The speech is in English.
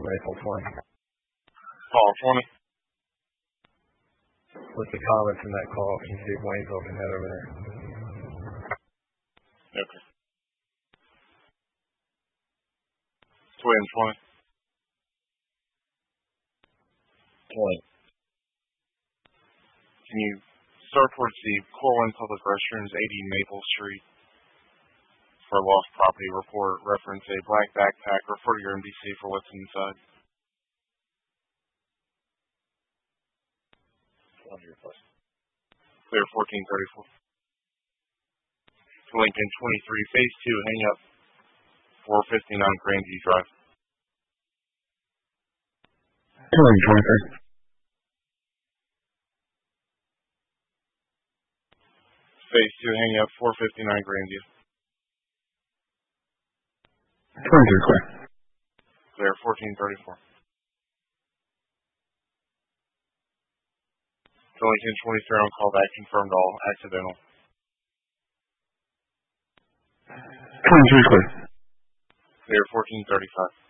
Maple 20. Call 20. With the comments in that call, can you see if Wayne's open that over there? Okay. Twin 20. 20. Can you start towards the Corwin Public Restrooms, 80 Maple Street, for a lost property report, reference a black backpack, refer to your MDC for what's inside. 100 plus. Clear 1434. To Lincoln 23, phase 2, hang up 459 Grandview Drive. Lincoln 23. Phase 2, hang up 459 Grandview. 23 clear. Clear 1434. To Lincoln 23 on call back, confirmed all accidental. 23 clear. Clear 1435.